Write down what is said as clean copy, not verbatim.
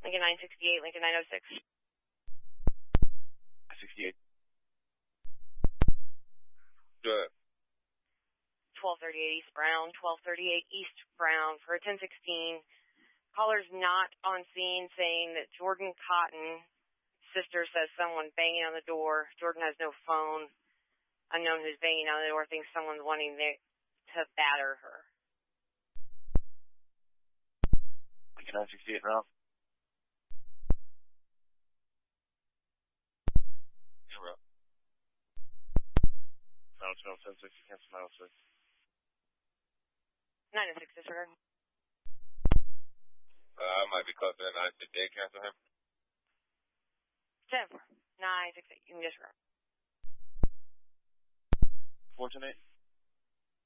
Lincoln 968, Lincoln 906. 68. Good. 1238 East Brown, 1238 East Brown for a 1016. Caller's not on scene saying that Jordan Cotton, sister, says someone banging on the door. Jordan has no phone. Unknown who's banging on the door thinks someone's wanting to batter her. Lincoln 968 now. You're up. 906, cancel 906. 906, disregard. I might be close to 968, cancel him. 10-4. 968, you can disregard. 410-8.